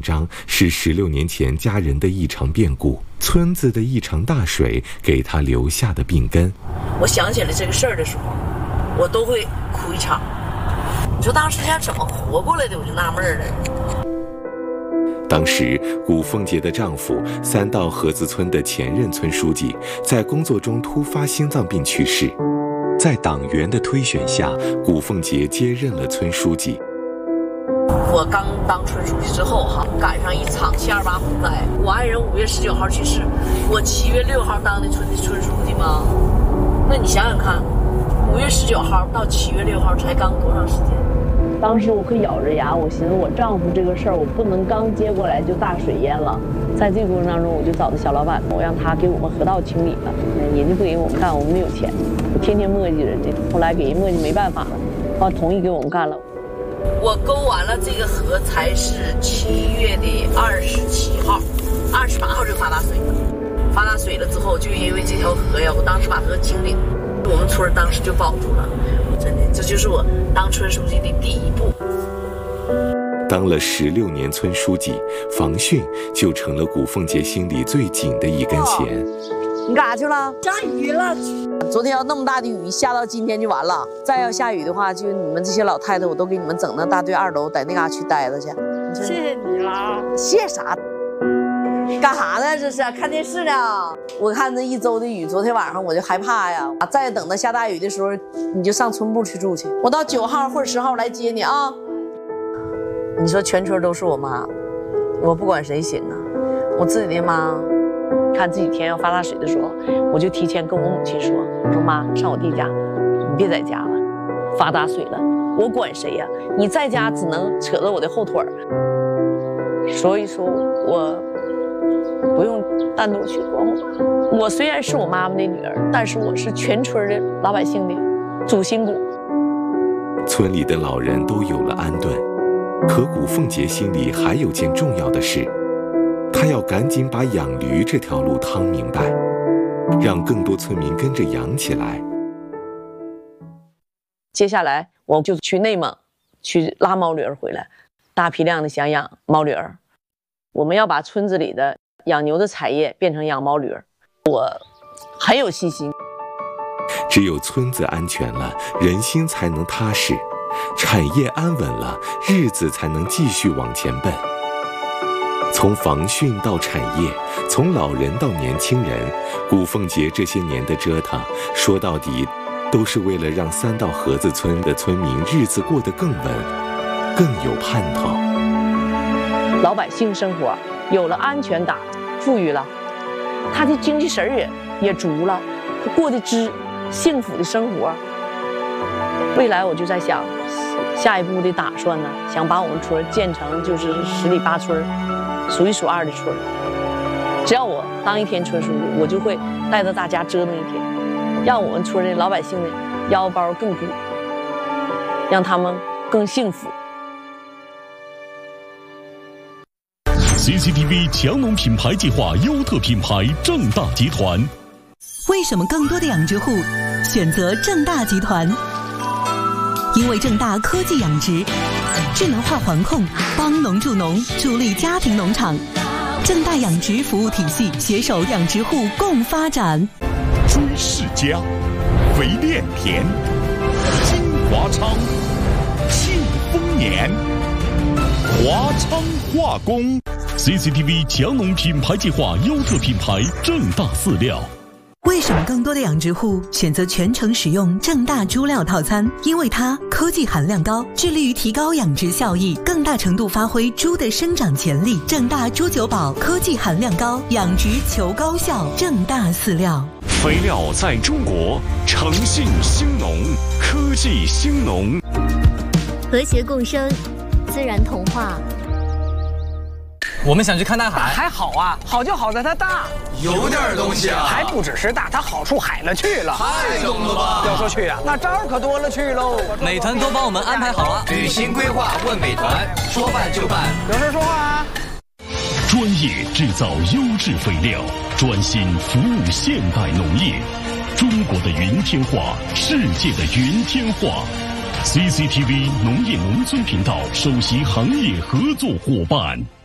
张是16年前家人的一场变故，村子的一场大水给他留下的病根。 我想起来这个事儿的时候，我都会哭一场。你说当时家怎么活过来的，我就纳闷了。 当时古凤杰的丈夫三道河子村的前任村书记在工作中突发心脏病去世，在党员的推选下，古凤杰接任了村书记。 我刚当村书记之后赶上一场728洪灾，我爱人5月19号去世，我7月6号当的村书记吗？那你想想看，5月19号到7月6号才刚多长时间？ 当时我可咬着牙，我寻思我丈夫这个事儿我不能刚接过来就大水淹了。在这个过程当中，我就找的小老板，我让他给我们河道清理了，人家不给我们干，我们没有钱，我天天磨叽人家，后来给人磨叽没办法了，同意给我们干了。 我沟完了这个河才是7月27号，28号就发大水了。发大水了之后，就因为这条河呀，我当时把河清理，我们村当时就保住了。真的，这就是我当村书记的第一步。 当了16年村书记，防汛就成了古凤杰心里最紧的一根弦。 你干啥去了？ 下雨了。 昨天要那么大的雨，下到今天就完了。再要下雨的话，就你们这些老太太，我都给你们整那大队2楼，在那嘎去待着去。 谢谢你了。 谢啥？干啥呢？这是看电视呢。我看这一周的雨，昨天晚上我就害怕呀。再等到下大雨的时候，你就上村部去住去。我到9号或者10号来接你啊。你说全村都是我妈，我不管谁行啊。我自己的妈，看这几天要发大水的时候，我就提前跟我母亲说，我说妈，上我弟家，你别在家了，发大水了，我管谁呀？你在家只能扯着我的后腿儿。所以说我不用单独去管我妈。我虽然是我妈妈的女儿，但是我是全村的老百姓的主心骨。 村里的老人都有了安顿，可古凤杰心里还有件重要的事，他要赶紧把养驴这条路趟明白，让更多村民跟着养起来。 接下来我就去内蒙去拉毛驴儿回来，大批量的想养毛驴儿。我们要把村子里的养牛的产业变成养毛驴儿，我很有信心。 只有村子安全了，人心才能踏实，产业安稳了，日子才能继续往前奔。从防汛到产业，从老人到年轻人，古凤杰这些年的折腾，说到底都是为了让三道河子村的村民日子过得更稳，更有盼头。 老百姓生活有了安全感，富裕了，他的精气神也足了，他过得幸福的生活。未来我就在想，下一步的打算呢，想把我们村建成就是10里8村数1数2的村。只要我当一天村书记，我就会带着大家折腾一天，让我们村的老百姓的腰包更鼓，让他们更幸福。 CCTV 强农品牌计划优特品牌正大集团。 为什么更多的养殖户选择正大集团？因为正大科技养殖，智能化环控，帮农助农，助力家庭农场。正大养殖服务体系携手养殖户共发展。 猪世家，肥炼田，金华昌，庆丰年，华昌化工。CCTV 强农品牌计划优特品牌正大饲料。 为什么更多的养殖户选择全程使用正大猪料套餐？因为它科技含量高，致力于提高养殖效益，更大程度发挥猪的生长潜力。正大猪酒宝科技含量高，养殖求高效。正大饲料， 肥料在中国，诚信兴农，科技兴农， 和谐共生，自然童话。 我们想去看大海， 还好啊，好就好在它大， 有点东西啊， 还不只是大，它好处海了去了， 太懂了吧？ 要说去啊，那招可多了去喽。 美团都帮我们安排好了， 旅行规划问美团，说办就办。 有事说话啊。 专业制造优质肥料，专心服务现代农业。中国的云天化，世界的云天化。CCTV 农业农村频道首席行业合作伙伴。